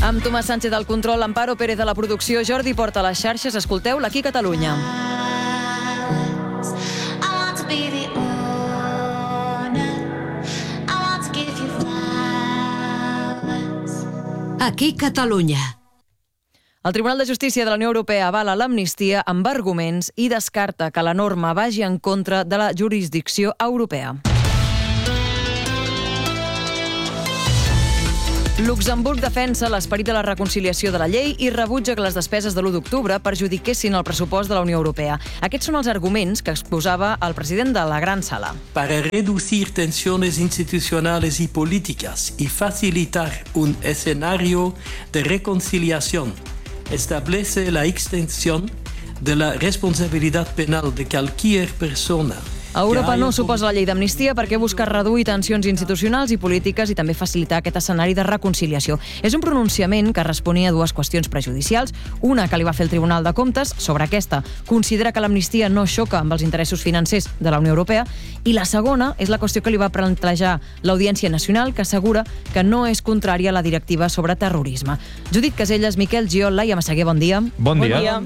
Amb Tomàs Sánchez al control, Amparo Pérez de la producció, Jordi Porta a les xarxes. Escolteu l'Aquí Catalunya. Aquí Catalunya. El Tribunal de Justícia de la Unió Europea avala l'amnistia amb arguments i descarta que la norma vagi en contra de la jurisdicció europea. Luxemburg defensa l'esperit de la reconciliació de la llei i rebutja que les despeses de l'1 d'octubre perjudiquessin el pressupost de la Unió Europea. Aquests són els arguments que exposava el president de la Gran Sala. Para reducir tensiones institucionales y políticas y facilitar un escenario de reconciliación, establece la extensión de la responsabilidad penal de cualquier persona. Europa no suposa la llei d'amnistia perquè busca reduir tensions institucionals i polítiques i també facilitar aquest escenari de reconciliació. És un pronunciament que responia a dues qüestions prejudicials. Una que li va fer el Tribunal de Comptes, sobre aquesta considera que l'amnistia no xoca amb els interessos financers de la Unió Europea, i la segona és la qüestió que li va plantejar l'Audiència Nacional, que assegura que no és contrària a la directiva sobre terrorisme. Judit Caselles, Miquel Giol, Laia Massaguer, bon dia. Bon dia.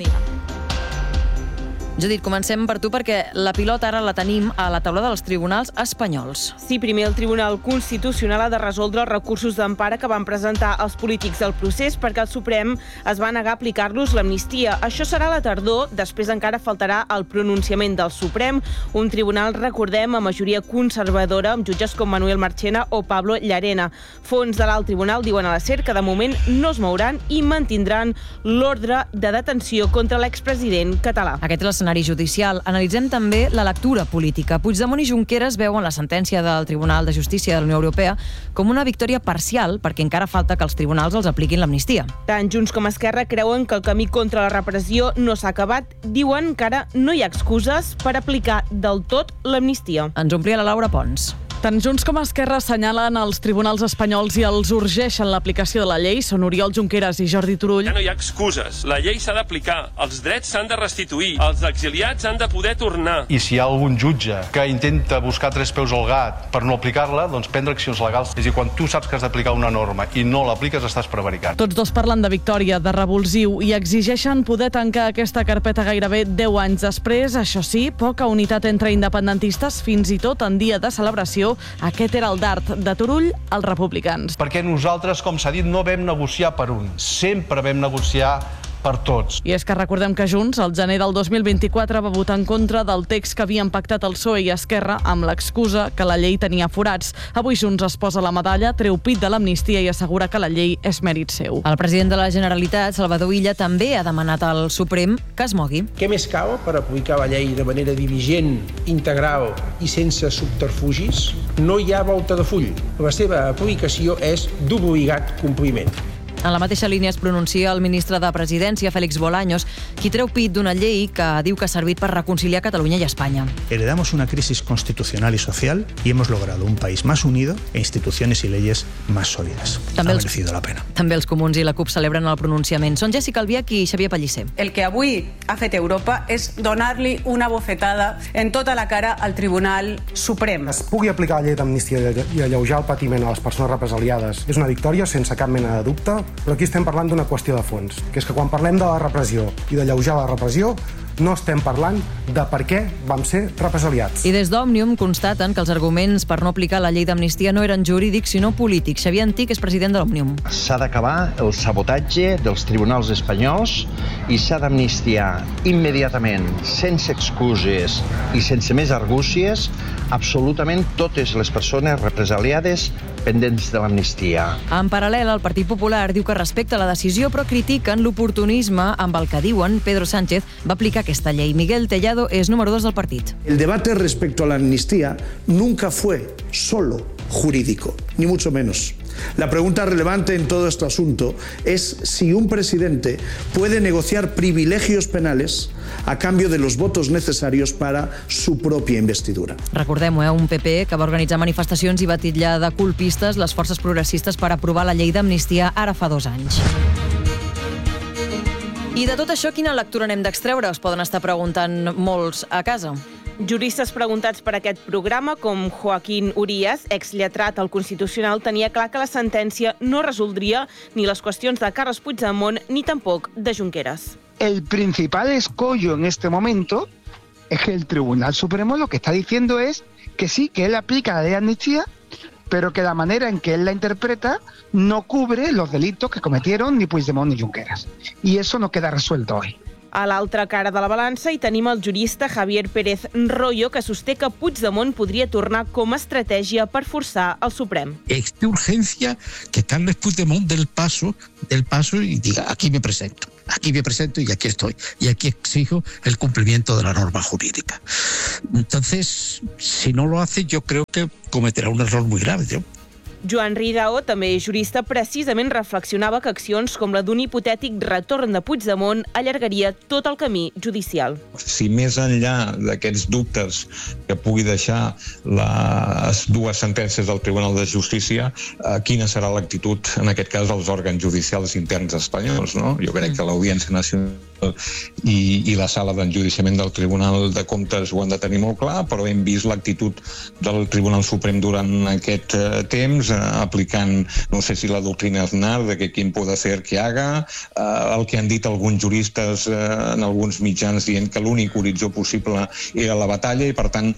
Judit, comencem per tu perquè la pilota ara la tenim a la taula dels tribunals espanyols. Sí, primer el Tribunal Constitucional ha de resoldre els recursos d'empara que van presentar els polítics del procés perquè el Suprem es va negar a aplicar-los l'amnistia. Això serà a la tardor, després encara faltarà el pronunciament del Suprem, un tribunal, recordem, a majoria conservadora, amb jutges com Manuel Marchena o Pablo Llarena. Fons de l'alt tribunal diuen a la SER que de moment no es mouran i mantindran l'ordre de detenció contra l'expresident català. Aquest és l'escenari judicial. Analitzem també la lectura política. Puigdemont i Junqueras veuen la sentència del Tribunal de Justícia de la Unió Europea com una victòria parcial perquè encara falta que els tribunals els apliquin l'amnistia. Tant Junts com Esquerra creuen que el camí contra la repressió no s'ha acabat. Diuen que ara no hi ha excuses per aplicar del tot l'amnistia. Ens omplia la Laura Pons. Tant Junts com Esquerra assenyalen els tribunals espanyols i els urgeixen l'aplicació de la llei. Són Oriol Junqueras i Jordi Turull. Ja no hi ha excuses. La llei s'ha d'aplicar. Els drets s'han de restituir. Els exiliats han de poder tornar. I si hi ha algun jutge que intenta buscar tres peus al gat per no aplicar-la, doncs prendre accions legals. És a dir, quan tu saps que has d'aplicar una norma i no l'apliques, estàs prevaricant. Tots dos parlen de victòria, de revulsiu, i exigeixen poder tancar aquesta carpeta gairebé 10 anys després. Això sí, poca unitat entre independentistes, fins i tot en dia de celebració. Aquest era el dart de Turull als republicans. Perquè nosaltres, com s'ha dit, no vam negociar per un. Sempre vam negociar per tots. I és que recordem que Junts, al gener del 2024, va votar en contra del text que havien pactat el PSOE i Esquerra amb l'excusa que la llei tenia forats. Avui Junts es posa la medalla, treu pit de l'amnistia i assegura que la llei és mèrit seu. El president de la Generalitat, Salvador Illa, també ha demanat al Suprem que es mogui. Què més cal per aplicar la llei de manera diligent, integral i sense subterfugis? No hi ha volta de full. La seva aplicació és d'obligat compliment. En la mateixa línia es pronuncia el ministre de Presidència, Félix Bolaños, qui treu pit d'una llei que diu que ha servit per reconciliar Catalunya i Espanya. Heredamos una crisis constitucional y social y hemos logrado un país más unido e instituciones y leyes más sólidas. Ha merecido la pena. També els comuns i la CUP celebren el pronunciament. Són Jessica Albiach i Xavier Pellicer. El que avui ha fet Europa és donar-li una bofetada en tota la cara al Tribunal Suprem. Es pugui aplicar la llei d'amnistia i alleujar el patiment a les persones represaliades és una victòria sense cap mena de dubte. Però aquí estem parlant d'una qüestió de fons, que és que quan parlem de la repressió i d'alleujar la repressió, no estem parlant de per què vam ser represaliats. I des d'Òmnium constaten que els arguments per no aplicar la llei d'amnistia no eren jurídics, sinó polítics. Xavier Antic és president de l'Òmnium. S'ha d'acabar el sabotatge dels tribunals espanyols i s'ha d'amnistiar immediatament, sense excuses i sense més argúcies, absolutament totes les persones represaliades pendents de l'amnistia. En paral·lel, el Partit Popular diu que respecta la decisió, però critiquen l'oportunisme amb el que diuen Pedro Sánchez va aplicar aquesta llei. Miguel Tellado és número 2 del partit. El debate respecto a la amnistía nunca fue solo jurídico, ni mucho menos. La pregunta relevante en todo este asunto es si un presidente puede negociar privilegios penales a cambio de los votos necesarios para su propia investidura. Recordem-ho, un PP que va organitzar manifestacions i va titllar de colpistes les forces progressistes per aprovar la llei d'amnistia ara fa 2 anys. I de tot això, quina lectura n'hem d'extreure? Es poden estar preguntant molts a casa. Juristes preguntats per aquest programa, com Joaquín Urías, exlletrat al Constitucional, tenia clar que la sentència no resoldria ni les qüestions de Carles Puigdemont ni tampoc de Junqueras. El principal escollo en este momento es que el Tribunal Supremo lo que está diciendo es que sí, que él aplica la ley de amnistía, pero que la manera en que él la interpreta no cubre los delitos que cometieron ni Puigdemont ni Junqueras. Y eso no queda resuelto hoy. A l'altra cara de la balança hi tenim el jurista Javier Pérez Royo, que sosté que Puigdemont podria tornar com a estratègia per forçar el Suprem. Es de urgencia que Carles Puigdemont del paso y diga, aquí me presento y aquí estoy. Y aquí exijo el cumplimiento de la norma jurídica. Entonces, si no lo hace, yo creo que cometerá un error muy grave, ¿no? Joan Ridao, també jurista, precisament reflexionava que accions com la d'un hipotètic retorn de Puigdemont allargaria tot el camí judicial. Si més enllà d'aquests dubtes que pugui deixar les dues sentències del Tribunal de Justícia, quina serà l'actitud, en aquest cas, dels òrgans judicials interns espanyols, no? Jo crec que l'Audiència Nacional i la sala d'enjudiciament del Tribunal de Comptes ho han de tenir molt clar, però hem vist l'actitud del Tribunal Suprem durant aquest temps, aplicant, no sé si la doctrina Aznar, de que quien puede hacer que haga, el que han dit alguns juristes en alguns mitjans dient que l'únic horitzó possible era la batalla i, per tant,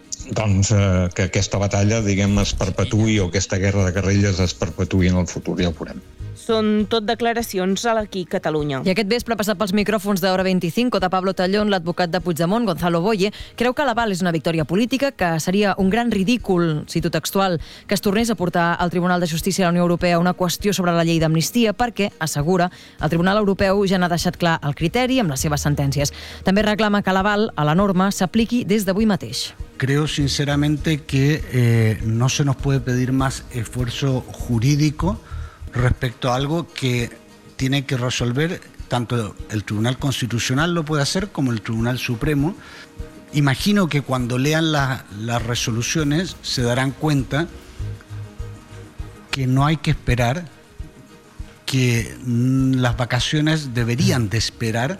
que aquesta batalla, diguem, es perpetuï, o aquesta guerra de guerrilles es perpetuï en el futur, ja ho veurem. Són tot declaracions a l'Aquí Catalunya. I aquest vespre, passat pels micròfons d'Hora 25 de Pablo Tallón, l'advocat de Puigdemont, Gonzalo Boye, creu que l'aval és una victòria política, que seria un gran ridícul, cito textual, que es tornés a portar al Tribunal de Justícia de la Unió Europea una qüestió sobre la llei d'amnistia, perquè, assegura, el Tribunal Europeu ja n'ha deixat clar el criteri amb les seves sentències. També reclama que l'aval a la norma s'apliqui des d'avui mateix. Creo sinceramente que no se nos puede pedir más esfuerzo jurídico respecto a algo que tiene que resolver tanto el Tribunal Constitucional lo puede hacer como el Tribunal Supremo. Imagino que cuando lean las resoluciones se darán cuenta que no hay que esperar, que las vacaciones deberían de esperar.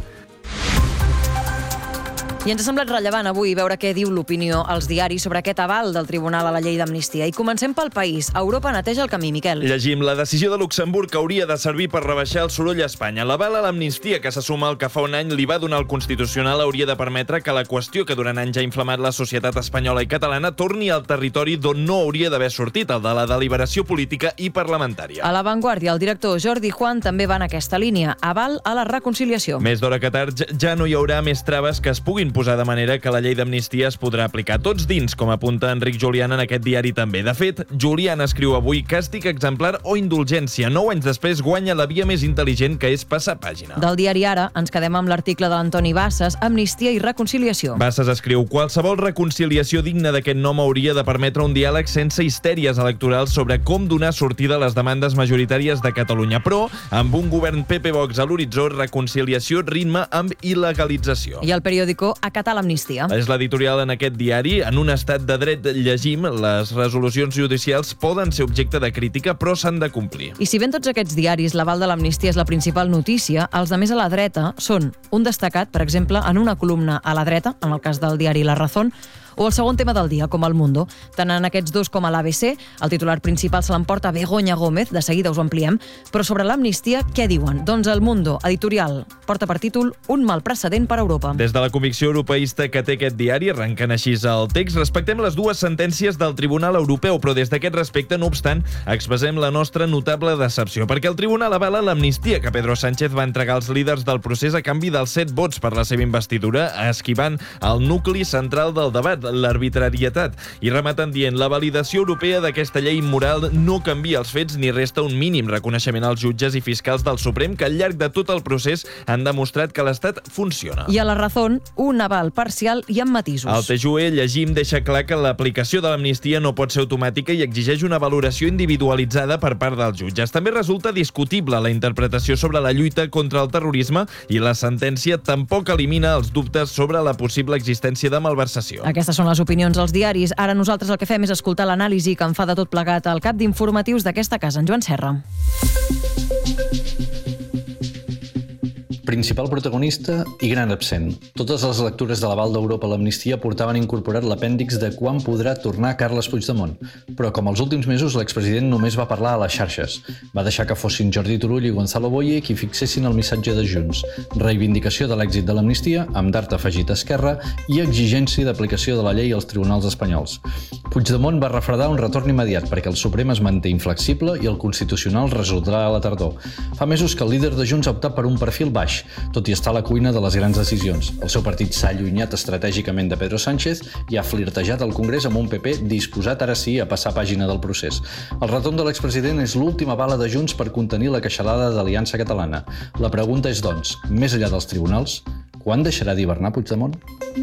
I ens ha semblat rellevant avui veure què diu l'opinió als diaris sobre aquest aval del Tribunal a la llei d'amnistia. I comencem pel país. Europa neteja el camí, Miquel. Llegim, la decisió de Luxemburg hauria de servir per rebaixar el soroll a Espanya. L'aval a l'amnistia, que se suma al que fa un any li va donar el Constitucional, hauria de permetre que la qüestió que durant anys ha inflamat la societat espanyola i catalana torni al territori d'on no hauria d'haver sortit, el de la deliberació política i parlamentària. A La Vanguardia, el director Jordi Juan també va en aquesta línia. Aval a la reconciliació. Més d'hora que tard, ja no hi haurà més traves que es puguin posar de manera que la llei d'amnistia es podrà aplicar tots dins, com apunta Enric Julián en aquest diari també. De fet, Julián escriu avui càstig exemplar o indulgència. 9 anys després guanya la via més intel·ligent, que és passar pàgina. Del diari Ara ens quedem amb l'article de l'Antoni Bassas, Amnistia i reconciliació. Bassas escriu: qualsevol reconciliació digna d'aquest nom hauria de permetre un diàleg sense histèries electorals sobre com donar sortida a les demandes majoritàries de Catalunya. Però, amb un govern PP-Vox a l'horitzó, reconciliació ritme amb il·legalització. I el periòdico acatar l'amnistia. És l'editorial en aquest diari. En un estat de dret, llegim, les resolucions judicials poden ser objecte de crítica, però s'han de complir. I si ben tots aquests diaris l'aval de l'amnistia és la principal notícia, els de més a la dreta són un destacat, per exemple, en una columna a la dreta, en el cas del diari La Razón, o el segon tema del dia, com El Mundo. Tant en aquests dos com a l'ABC, el titular principal se l'emporta Begoña Gómez, de seguida us ho ampliem, però sobre l'amnistia, què diuen? Doncs El Mundo, editorial, porta per títol Un mal precedent per a Europa. Des de la convicció europeista que té aquest diari, arrencant així el text, respectem les dues sentències del Tribunal Europeu, però des d'aquest respecte, no obstant, expressem la nostra notable decepció, perquè el Tribunal avala l'amnistia que Pedro Sánchez va entregar als líders del procés a canvi dels 7 vots per la seva investidura, esquivant el nucli central del debat, l'arbitrarietat, i rematen dient: la validació europea d'aquesta llei immoral no canvia els fets ni resta un mínim reconeixement als jutges i fiscals del Suprem que al llarg de tot el procés han demostrat que l'Estat funciona. I a La Razón, un aval parcial i amb matisos. El TJUE, llegim, deixa clar que l'aplicació de l'amnistia no pot ser automàtica i exigeix una valoració individualitzada per part dels jutges. També resulta discutible la interpretació sobre la lluita contra el terrorisme i la sentència tampoc elimina els dubtes sobre la possible existència de malversació. Aquestes són les opinions als diaris. Ara nosaltres el que fem és escoltar l'anàlisi que en fa de tot plegat al cap d'informatius d'aquesta casa, en Joan Serra. principal protagonista i gran absent. Totes les lectures de l'aval d'Europa a l'amnistia portaven incorporat l'apèndix de quan podrà tornar Carles Puigdemont. Però com els últims mesos, l'expresident només va parlar a les xarxes. Va deixar que fossin Jordi Turull i Gonzalo Boye qui fixessin el missatge de Junts. Reivindicació de l'èxit de l'amnistia, amb d'art afegit a Esquerra, i exigència d'aplicació de la llei als tribunals espanyols. Puigdemont va refredar un retorn immediat perquè el Suprem es manté inflexible i el Constitucional resoldrà a la tardor. Fa mesos que el líder de Junts ha optat per un perfil baix, tot i estar a la cuina de les grans decisions. El seu partit s'ha allunyat estratègicament de Pedro Sánchez i ha flirtejat al Congrés amb un PP disposat ara sí a passar pàgina del procés. El retorn de l'expresident és l'última bala de Junts per contenir la queixalada d'Aliança Catalana. La pregunta és, doncs, més enllà dels tribunals, quan deixarà d'hivernar Puigdemont?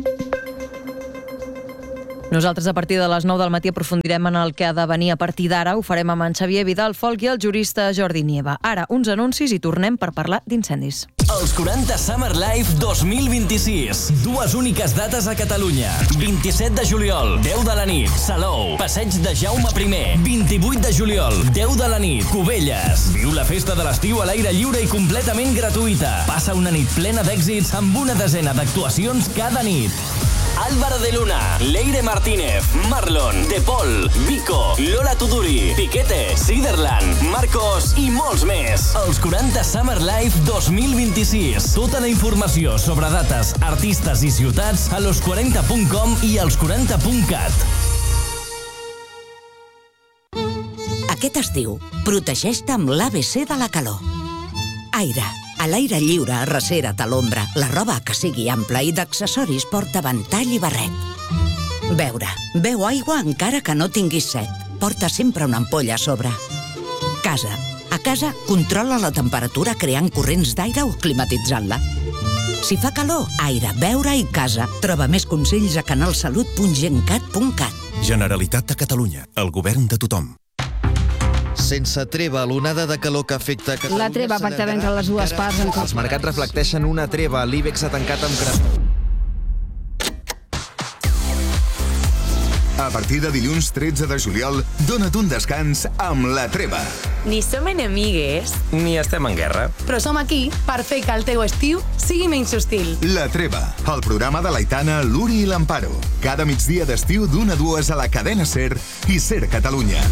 Nosaltres a partir de les 9 del matí aprofundirem en el que ha de venir a partir d'ara. Ho farem amb en Xavier Vidal Folk i el jurista Jordi Nieva. Ara, uns anuncis i tornem per parlar d'incendis. Els 40 Summer Live 2026. Dues úniques dates a Catalunya. 27 de juliol, 10 de la nit, Salou, Passeig de Jaume I. 28 de juliol, 10 de la nit, Cubelles. Viu la festa de l'estiu a l'aire lliure i completament gratuïta. Passa una nit plena d'èxits amb una desena d'actuacions cada nit. Álvaro de Luna, Leire Martínez, Marlon, De Paul, Vico, Lola Tuduri, Piquete, Siderland, Marcos i molts més. Els 40 Summer Live 2026. Tota la informació sobre dates, artistes i ciutats a los40.com i als40.cat. Aquest estiu, protegeix-te amb l'ABC de la calor. Aire. A l'aire lliure, arrecera't a l'ombra. La roba que sigui ampla i d'accessoris porta ventall i barret. Beure. Beu aigua encara que no tinguis set. Porta sempre una ampolla a sobre. Casa. A casa, controla la temperatura creant corrents d'aire o climatitzant-la. Si fa calor, aire, beure i casa. Troba més consells a canalsalut.gencat.cat. Generalitat de Catalunya. El govern de tothom. Sense treva, l'onada de calor que afecta Catalunya... La treva pactada entre les dues parts... Els mercats reflecteixen una treva. L'IBEX ha tancat amb... A partir de dilluns 13 de juliol, dona't un descans amb La Treva. Ni som enemigues, ni estem en guerra. Però som aquí per fer que el teu estiu sigui menys hostil. La Treva, el programa de l'Aitana, l'Uri i l'Amparo. Cada migdia d'estiu d'1 a 2 a la cadena SER i SER Catalunya.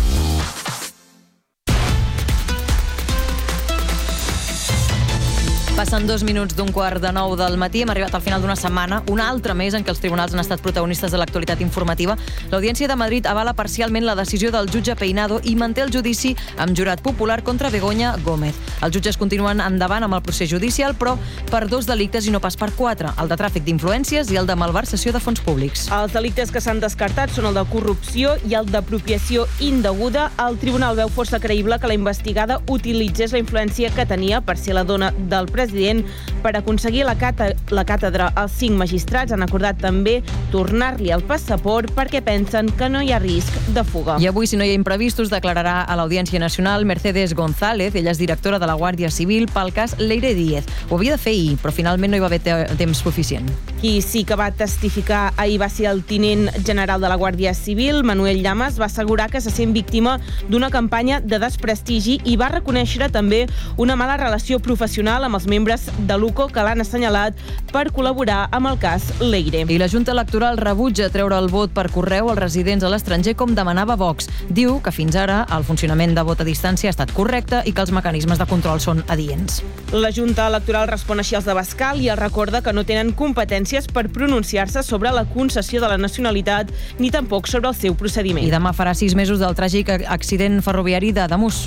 Passen 2 minuts d'un quart de 9 del matí. Hem arribat al final d'una setmana, una altra més en què els tribunals han estat protagonistes de l'actualitat informativa. L'Audiència de Madrid avala parcialment la decisió del jutge Peinado i manté el judici amb jurat popular contra Begoña Gómez. Els jutges continuen endavant amb el procés judicial, però per 2 delictes i no pas per 4, el de tràfic d'influències i el de malversació de fons públics. Els delictes que s'han descartat són el de corrupció i el d'apropiació indeguda. El tribunal veu força creïble que la investigada utilitzés la influència que tenia per ser la dona del president per aconseguir la càtedra. Els 5 magistrats han acordat també tornar-li el passaport perquè pensen que no hi ha risc de fuga. I avui, si no hi ha imprevistos, declararà a l'Audiència Nacional Mercedes González. Ella és directora de la Guàrdia Civil pel cas Leire Díez. Ho havia de fer ahir, però finalment no hi va haver temps suficient. Qui sí que va testificar ahir va ser el tinent general de la Guàrdia Civil, Manuel Llamas. Va assegurar que se sent víctima d'una campanya de desprestigi i va reconèixer també una mala relació professional amb els membres de l'UCO que l'han assenyalat per col·laborar amb el cas Leire. I la Junta Electoral rebutja treure el vot per correu als residents a l'estranger com demanava Vox. Diu que fins ara el funcionament de vot a distància ha estat correcte i que els mecanismes de control són adients. La Junta Electoral respon així als de Bascal i els recorda que no tenen competències per pronunciar-se sobre la concessió de la nacionalitat ni tampoc sobre el seu procediment. I demà farà 6 mesos del tràgic accident ferroviari de Ademús.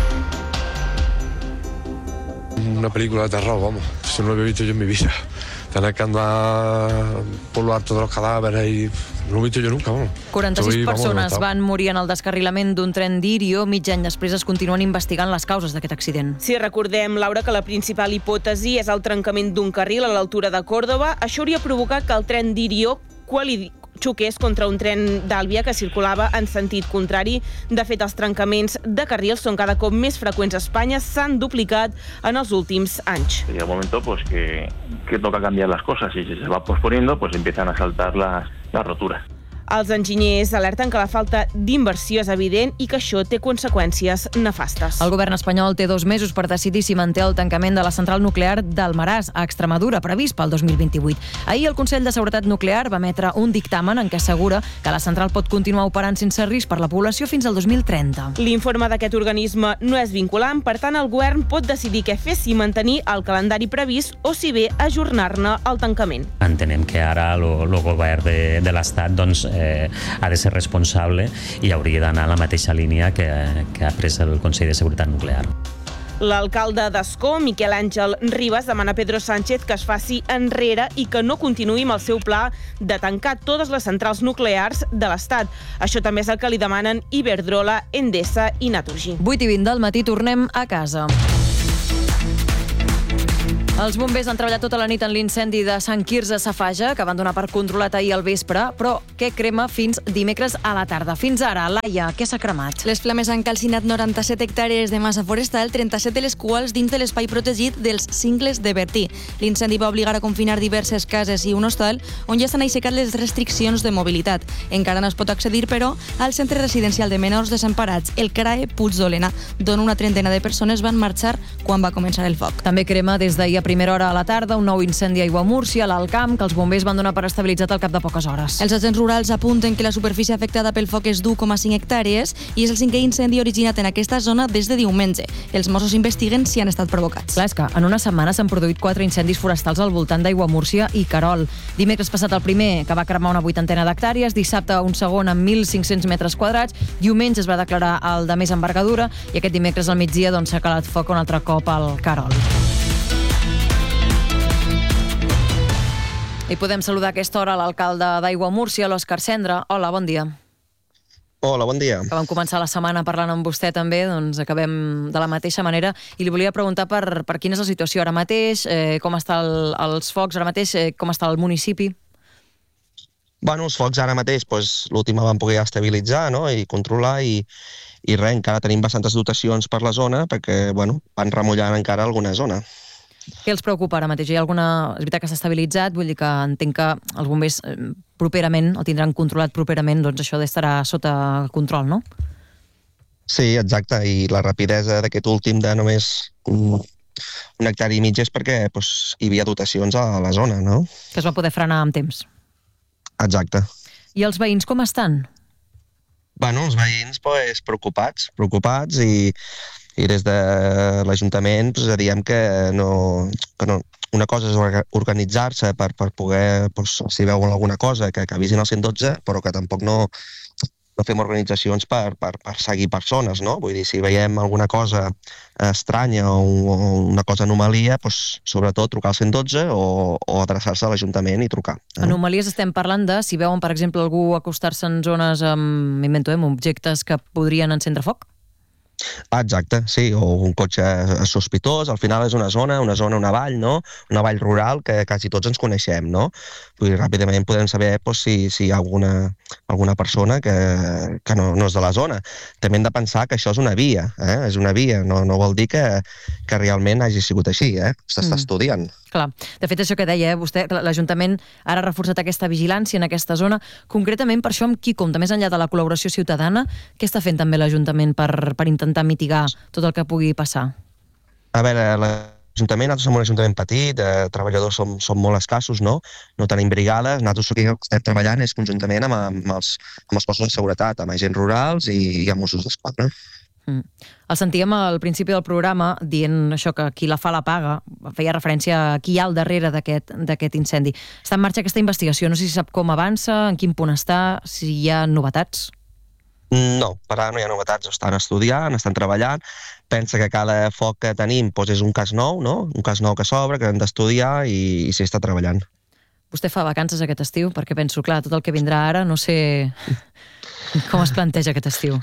Una película de terror, vamos. Eso no lo había visto yo en mi vida. Tener que andar por lo alto de los cadáveres y no lo he visto yo nunca, vamos. 46 persones van morir en el descarrilament d'un tren d'Irio. Mig any després es continuen investigant les causes d'aquest accident. Sí, recordem, Laura, que la principal hipòtesi és el trencament d'un carril a l'altura de Còrdova. Això hauria provocat que el tren d'Irio xoqués contra un tren d'Àlvia que circulava en sentit contrari. De fet, els trencaments de carrils són cada cop més freqüents a Espanya, s'han duplicat en els últims anys. Llega un momento pues que toca cambiar las cosas y si se va posponiendo pues empiezan a saltar las roturas. Els enginyers alerten que la falta d'inversió és evident i que això té conseqüències nefastes. El govern espanyol té 2 mesos per decidir si manté el tancament de la central nuclear d'Almaràs, a Extremadura, previst pel 2028. Ahir el Consell de Seguretat Nuclear va emetre un dictamen en què assegura que la central pot continuar operant sense risc per la població fins al 2030. L'informe d'aquest organisme no és vinculant, per tant el govern pot decidir què fer, si mantenir el calendari previst o si bé ajornar-ne el tancament. Entenem que ara el govern de l'Estat ha de ser responsable i hauria d'anar a la mateixa línia que ha pres el Consell de Seguretat Nuclear. L'alcalde d'Ascó, Miquel Àngel Ribas, demana a Pedro Sánchez que es faci enrere i que no continuï amb el seu pla de tancar totes les centrals nuclears de l'Estat. Això també és el que li demanen Iberdrola, Endesa i Naturgy. 8:20 del matí, tornem a casa. Els bombers han treballat tota la nit en l'incendi de Sant Quirze Safaja, que van donar per controlat ahir al vespre, però que crema fins dimecres a la tarda. Fins ara, Laia, què s'ha cremat? Les flames han calcinat 97 hectàrees de massa forestal, 37 de les quals dins de l'espai protegit dels Cingles de Bertí. L'incendi va obligar a confinar diverses cases i un hostal, on ja s'han aixecat les restriccions de mobilitat. Encara no es pot accedir, però, al centre residencial de menors desemparats, el CRAE Puig d'Olena, d'on una trentena de persones van marxar quan va començar el foc. També crema des d'ahir a primera hora a la tarda un nou incendi a Aiguamúrcia, a l'Alt Camp, que els bombers van donar per estabilitzat al cap de poques hores. Els agents rurals apunten que la superfície afectada pel foc és d'1,5 hectàrees i és el 5è incendi originat en aquesta zona des de diumenge. Els Mossos investiguen si han estat provocats. Clar, és que en una setmana s'han produït 4 incendis forestals al voltant d'Aiguamúrcia i Querol. Dimecres passat el primer, que va cremar una 80ena d'hectàrees, dissabte un segon amb 1.500 metres quadrats, diumenge es va declarar el de més envergadura i aquest dimecres al migdia s'ha calat foc un altre cop al Querol. I podem saludar a aquesta hora l'alcalde d'Aiguamúrcia, l'Òscar Cendra. Hola, bon dia. Hola, bon dia. Que vam començar la setmana parlant amb vostè també, doncs acabem de la mateixa manera. I li volia preguntar per quina és la situació ara mateix, com estan els focs ara mateix, com està el municipi. Bueno, els focs ara mateix, l'última van poder estabilitzar, no?, i controlar, i res, encara tenim bastantes dotacions per la zona, perquè, bueno, van remullant encara alguna zona. Què els preocupa ara mateix? Hi ha alguna... És veritat que s'ha estabilitzat, vull dir que entenc que els bombers properament, o tindran controlat properament, doncs això estarà sota control, no? Sí, exacte, i la rapidesa d'aquest últim de només un hectari i mig és perquè hi havia dotacions a la zona, no? Que es va poder frenar amb temps. Exacte. I els veïns com estan? Bueno, els veïns preocupats i des de l'Ajuntament diem que una cosa és organitzar-se per poder, si veuen alguna cosa, que avisin al 112, però que tampoc no fem organitzacions per seguir persones, no? Vull dir, si veiem alguna cosa estranya o una cosa anomalia, sobretot trucar al 112 o adreçar-se a l'Ajuntament i trucar. Anomalies estem parlant de si veuen, per exemple, algú acostar-se en zones amb objectes que podrien encendre foc? Exacte, sí, o un cotxe sospitós. Al final és una vall, no? Una vall rural que quasi tots ens coneixem, no? Vull dir, ràpidament podem saber si hi ha alguna persona que no és de la zona. També hem de pensar que això és una via, és una via, no vol dir que realment hagi sigut així, s'està estudiant. Clar, de fet això que deia vostè, l'Ajuntament ara ha reforçat aquesta vigilància en aquesta zona, concretament per això amb qui compta, més enllà de la col·laboració ciutadana, què està fent també l'Ajuntament per intentar mitigar tot el que pugui passar? A veure, l'Ajuntament, nosaltres som un ajuntament petit, treballadors som molt escassos, no tenim brigades, nosaltres aquí estem treballant és conjuntament amb els cossos de seguretat, amb agents rurals i amb Mossos d'Esquadra. El sentíem al principi del programa dient això, que qui la fa la paga, feia referència a qui hi ha al darrere d'aquest incendi. Està en marxa aquesta investigació, no sé si sap com avança, en quin punt està, si hi ha novetats? No, per ara no hi ha novetats, estan estudiant, estan treballant. Pensa que cada foc que tenim és un cas nou, no? Un cas nou que s'obre, que hem d'estudiar i s'hi està treballant. Vostè fa vacances aquest estiu? Perquè penso, clar, tot el que vindrà ara, no sé com es planteja aquest estiu.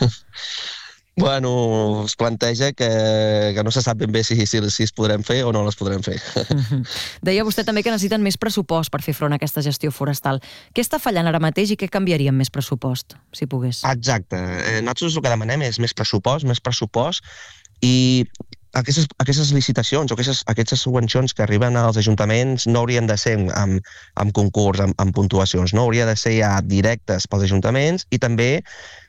Bueno, es planteja que no se sap ben bé si es podrem fer o no les podrem fer. Deia vostè també que necessiten més pressupost per fer front a aquesta gestió forestal. Què està fallant ara mateix i què canviaria amb més pressupost, si pogués? Exacte. Nosaltres el que demanem és més pressupost i aquestes licitacions o aquestes subvencions que arriben als ajuntaments no haurien de ser amb concurs, amb puntuacions, no? Hauria de ser ja directes pels ajuntaments i també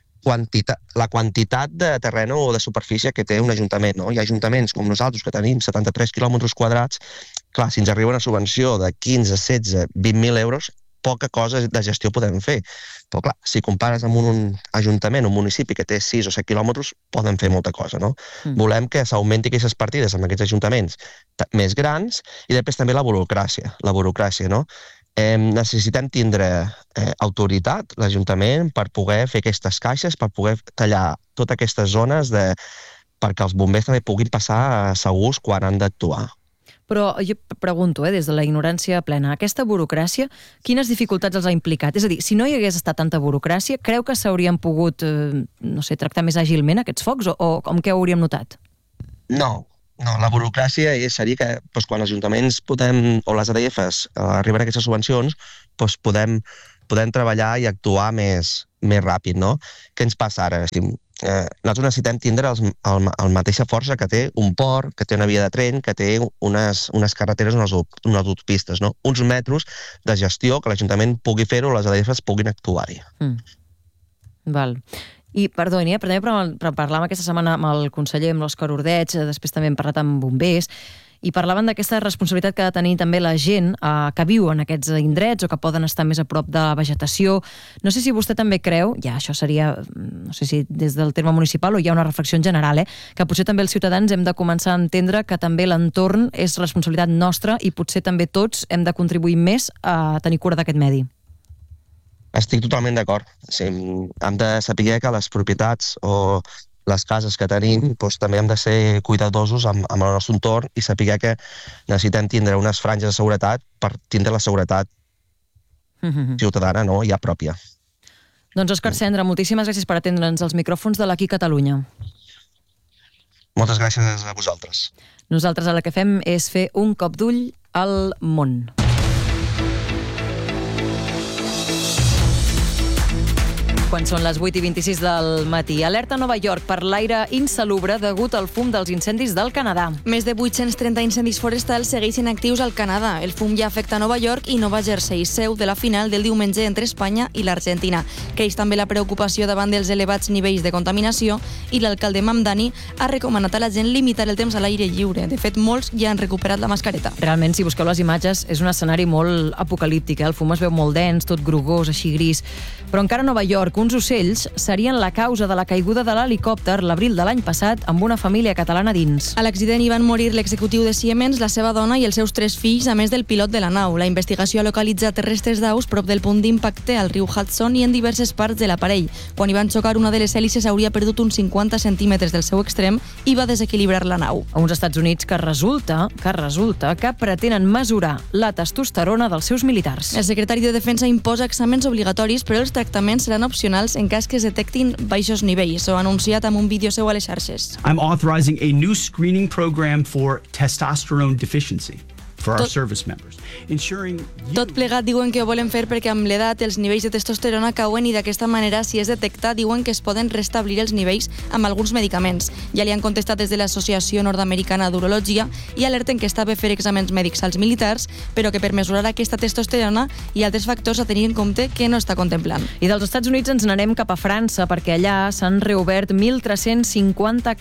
la quantitat de terreny o de superfície que té un ajuntament. No? Hi ha ajuntaments com nosaltres que tenim 73 quilòmetres quadrats, clar, si ens arriba una subvenció de 15, 16, 20.000 euros, poca cosa de gestió podem fer. Però clar, si compares amb un ajuntament, un municipi que té 6 o 7 quilòmetres, poden fer molta cosa, no? Volem que s'augmenti aquestes partides amb aquests ajuntaments més grans i després també la burocràcia, no? Necessitem tindre autoritat, l'Ajuntament, per poder fer aquestes caixes, per poder tallar totes aquestes zones perquè els bombers també puguin passar segurs quan han d'actuar. Però jo pregunto, des de la ignorància plena, aquesta burocràcia, quines dificultats els ha implicat? És a dir, si no hi hagués estat tanta burocràcia, creu que s'haurien pogut, tractar més àgilment aquests focs o com què hauríem notat? No, la burocràcia seria que quan els ajuntaments o les ADFs arriben a aquestes subvencions, podem treballar i actuar més ràpid, no? Què ens passa ara? Nosaltres necessitem tindre la mateixa força que té un port, que té una via de tren, que té unes carreteres, unes autopistes, no? Uns metros de gestió que l'Ajuntament pugui fer-ho, les ADFs puguin actuar-hi. Val. I perdoni, però també parlàvem aquesta setmana amb el conseller, amb l'Òscar Ordeig, després també hem parlat amb bombers, i parlaven d'aquesta responsabilitat que ha de tenir també la gent que viu en aquests indrets o que poden estar més a prop de la vegetació. No sé si vostè també creu, això seria, no sé si des del terme municipal o hi ha una reflexió en general, que potser també els ciutadans hem de començar a entendre que també l'entorn és responsabilitat nostra i potser també tots hem de contribuir més a tenir cura d'aquest medi. Estic totalment d'acord. Hem de saber que les propietats o les cases que tenim també hem de ser cuidadosos amb el nostre entorn i saber que necessitem tindre unes franges de seguretat per tindre la seguretat ciutadana ja pròpia. Doncs Òscar Cendra, moltíssimes gràcies per atendre'ns als micròfons de l'Aquí Catalunya. Moltes gràcies a vosaltres. Nosaltres el que fem és fer un cop d'ull al món. Quan són les 8:26 del matí. Alerta a Nova York per l'aire insalubre degut al fum dels incendis del Canadà. Més de 830 incendis forestals segueixen actius al Canadà. El fum ja afecta Nova York i Nova Jersey, seu de la final del diumenge entre Espanya i l'Argentina. Creix també la preocupació davant dels elevats nivells de contaminació i l'alcalde Mamdani ha recomanat a la gent limitar el temps a l'aire lliure. De fet, molts ja han recuperat la mascareta. Realment, si busqueu les imatges, és un escenari molt apocalíptic. El fum es veu molt dens, tot grogós, així gris. Però encara a Nova York, uns ocells serien la causa de la caiguda de l'helicòpter l'abril de l'any passat amb una família catalana dins. A l'accident hi van morir l'executiu de Siemens, la seva dona i els seus 3 fills, a més del pilot de la nau. La investigació ha localitzat restes d'aus prop del punt d'impacte al riu Hudson i en diverses parts de l'aparell. Quan hi van xocar, una de les hèlices hauria perdut uns 50 centímetres del seu extrem i va desequilibrar la nau. A uns Estats Units que resulta que pretenen mesurar la testosterona dels seus militars. El secretari de Defensa imposa exàmens obligatoris, però els tractaments seran opcionals en cas que es detectin baixos nivells. Ho ha anunciat amb un vídeo seu a les xarxes. I'm authorizing a new screening program for testosterone deficiency for our service members. Tot plegat diuen que ho volen fer perquè amb l'edat els nivells de testosterona cauen i d'aquesta manera, si es detecta, diuen que es poden restablir els nivells amb alguns medicaments. Ja li han contestat des de l'Associació Nord-Americana d'Urologia i alerten que està bé fer exàmens mèdics als militars, però que per mesurar aquesta testosterona hi ha altres factors a tenir en compte que no està contemplant. I dels Estats Units ens n'anem cap a França perquè allà s'han reobert 1.350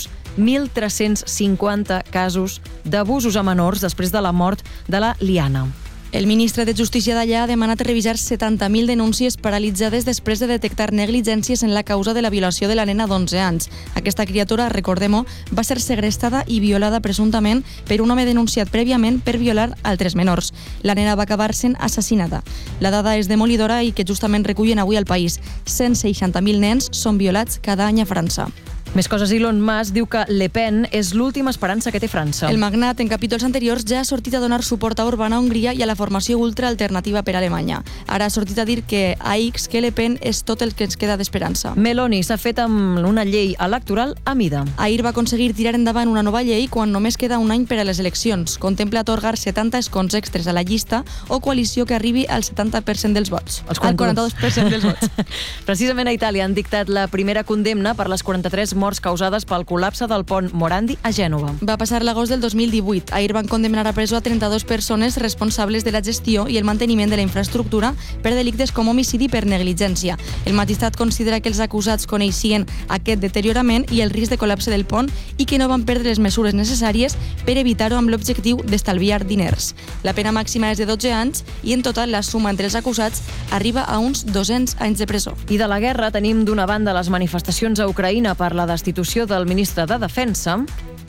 casos d'abusos a menors després de la mort de la Liana. El ministre de Justícia d'allà ha demanat revisar 70.000 denúncies paralitzades després de detectar negligències en la causa de la violació de la nena d'11 anys. Aquesta criatura, recordem-ho, va ser segrestada i violada presumptament per un home denunciat prèviament per violar altres menors. La nena va acabar sent assassinada. La dada és demolidora i que justament recullen avui al país. 160.000 nens són violats cada any a França. Més coses, Elon Musk diu que Le Pen és l'última esperança que té França. El magnat, en capítols anteriors, ja ha sortit a donar suport a Orbán a Hongria i a la formació ultraalternativa per a Alemanya. Ara ha sortit a dir que a X que Le Pen és tot el que ens queda d'esperança. Meloni s'ha fet amb una llei electoral a mida. Ahir va aconseguir tirar endavant una nova llei quan només queda un any per a les eleccions. Contempla atorgar 70 escons extres a la llista o coalició que arribi al 70% dels vots. Al 42% dels vots. Precisament a Itàlia han dictat la primera condemna per les 43 morts morts causades pel col·lapse del pont Morandi a Gènova. Va passar l'agost del 2018. Ahir van condemnar a presó a 32 persones responsables de la gestió i el manteniment de la infraestructura per delictes com homicidi per negligència. El magistrat considera que els acusats coneixien aquest deteriorament i el risc de col·lapse del pont i que no van perdre les mesures necessàries per evitar-ho amb l'objectiu d'estalviar diners. La pena màxima és de 12 anys i en total la suma entre els acusats arriba a uns 200 anys de presó. I de la guerra tenim d'una banda les manifestacions a Ucraïna per la destitució del ministre de Defensa.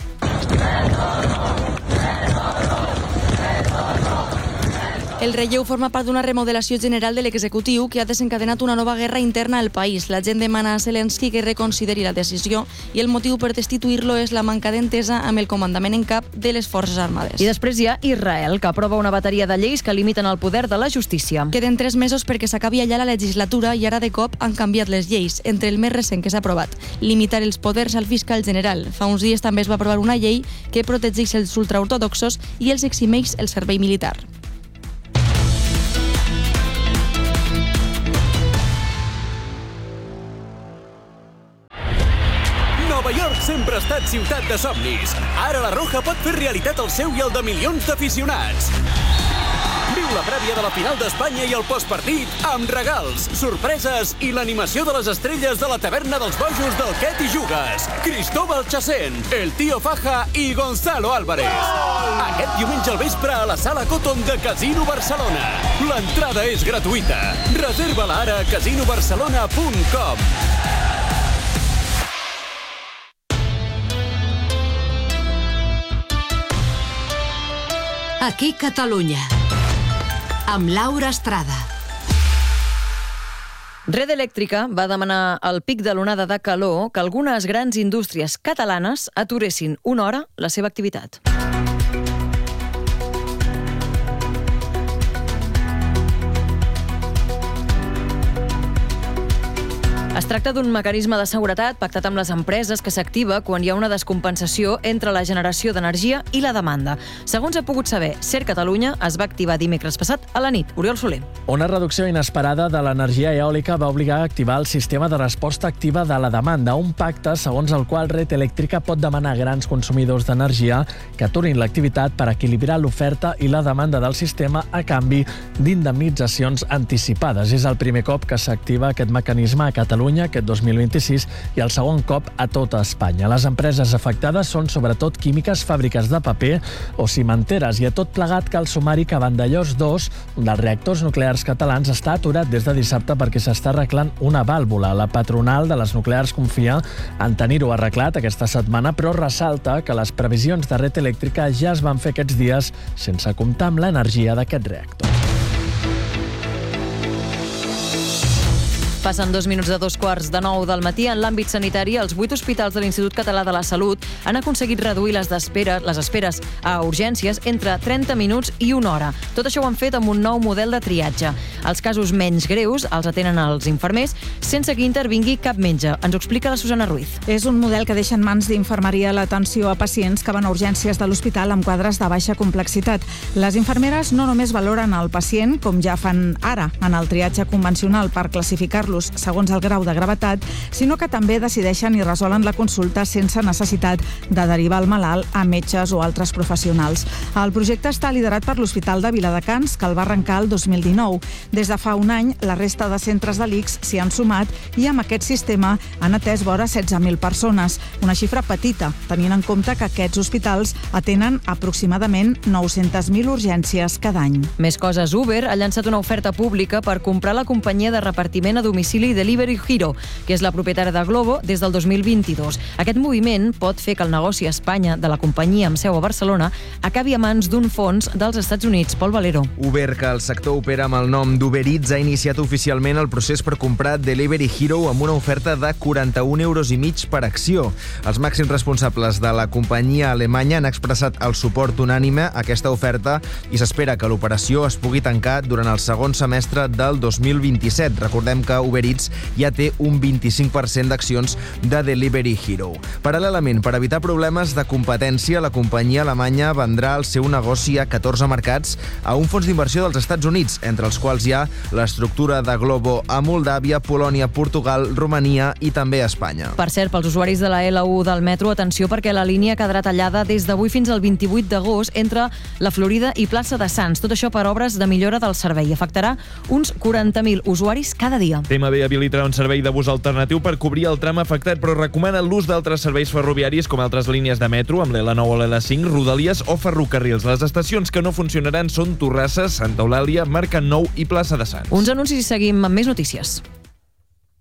El relleu forma part d'una remodelació general de l'executiu que ha desencadenat una nova guerra interna al país. La gent demana a Zelensky que reconsideri la decisió i el motiu per destituir-lo és la manca d'entesa amb el comandament en cap de les Forces Armades. I després hi ha Israel, que aprova una bateria de lleis que limiten el poder de la justícia. Queden 3 mesos perquè s'acabi allà la legislatura i ara de cop han canviat les lleis. Entre el més recent que s'ha aprovat, limitar els poders al fiscal general. Fa uns dies també es va aprovar una llei que protegeix els ultraortodoxos i els eximeix el servei militar. Nova York sempre ha estat ciutat de somnis. Ara la Roja pot fer realitat el seu i el de milions d'aficionats. Viu la prèvia de la final d'Espanya i el postpartit amb regals, sorpreses i l'animació de les estrelles de la taverna dels bojos del Què t'hi jugues. Cristóbal Chacén, el Tío Faja i Gonzalo Álvarez. Aquest diumenge al vespre a la Sala Cotton de Casino Barcelona. L'entrada és gratuïta. Reserva-la ara a casinobarcelona.com. Aquí Catalunya, amb Laura Estrada. Red Eléctrica va demanar al pic de l'onada de calor que algunes grans indústries catalanes aturessin una hora la seva activitat. Es tracta d'un mecanisme de seguretat pactat amb les empreses que s'activa quan hi ha una descompensació entre la generació d'energia i la demanda. Segons ha pogut saber, SER Catalunya es va activar dimecres passat a la nit. Oriol Soler. Una reducció inesperada de l'energia eòlica va obligar a activar el sistema de resposta activa de la demanda, un pacte segons el qual Red Eléctrica pot demanar a grans consumidors d'energia que aturin l'activitat per equilibrar l'oferta i la demanda del sistema a canvi d'indemnitzacions anticipades. És el primer cop que s'activa aquest mecanisme a Catalunya aquest 2026 i el segon cop a tota Espanya. Les empreses afectades són sobretot químiques, fàbriques de paper o cimenteres i a tot plegat cal sumar-hi que Vandellòs 2, un dels reactors nuclears catalans, està aturat des de dissabte perquè s'està arreglant una vàlvula. La patronal de les nuclears confia en tenir-ho arreglat aquesta setmana, però ressalta que les previsions de Red Eléctrica ja es van fer aquests dies sense comptar amb l'energia d'aquest reactor. Passen 2 minuts de 2:45 del matí. En l'àmbit sanitari, els 8 hospitals de l'Institut Català de la Salut han aconseguit reduir les esperes a urgències entre 30 minuts i 1 hora. Tot això ho han fet amb un nou model de triatge. Els casos menys greus els atenen els infermers sense que intervingui cap metge. Ens ho explica la Susana Ruiz. És un model que deixa en mans d'infermeria l'atenció a pacients que van a urgències de l'hospital amb quadres de baixa complexitat. Les infermeres no només valoren el pacient, com ja fan ara en el triatge convencional per classificar-los segons el grau de gravetat, sinó que també decideixen i resolen la consulta sense necessitat de derivar el malalt a metges o altres professionals. El projecte està liderat per l'Hospital de Viladecans, que el va arrencar el 2019. Des de fa un any, la resta de centres de l'ICS s'hi han sumat i amb aquest sistema han atès vora 16.000 persones, una xifra petita, tenint en compte que aquests hospitals atenen aproximadament 900.000 urgències cada any. Més coses, Uber ha llançat una oferta pública per comprar la companyia de repartiment a domicili Delivery Hero, que és la propietària de Glovo des del 2022. Aquest moviment pot fer que el negoci a Espanya de la companyia amb seu a Barcelona acabi a mans d'un fons dels Estats Units. Pol Valero. Uber, que el sector opera amb el nom d'Uber Eats, ha iniciat oficialment el procés per comprar Delivery Hero amb una oferta de 41,5 euros per acció. Els màxims responsables de la companyia alemanya han expressat el suport unànime a aquesta oferta i s'espera que l'operació es pugui tancar durant el segon semestre del 2027. Recordem que Uber Eats ja té un 25% d'accions de Delivery Hero. Paral·lelament, per evitar problemes de competència, la companyia alemanya vendrà el seu negoci a 14 mercats a un fons d'inversió dels Estats Units, entre els quals hi ha l'estructura de Glovo a Moldàvia, Polònia, Portugal, Romania i també a Espanya. Per cert, pels usuaris de la L1 del metro, atenció perquè la línia quedarà tallada des d'avui fins al 28 d'agost entre la Florida i Plaça de Sants. Tot això per obres de millora del servei. Afectarà uns 40.000 usuaris cada dia. TMB habilitarà un servei de bus alternatiu per cobrir el tram afectat, però recomana l'ús d'altres serveis ferroviaris com altres línies de metro, amb l'L9 o l'L5, Rodalies o ferrocarrils. Les estacions que no funcionaran són Torrassa, Santa Eulàlia, Mercat Nou i Plaça de Sants. Uns anuncis i seguim amb més notícies.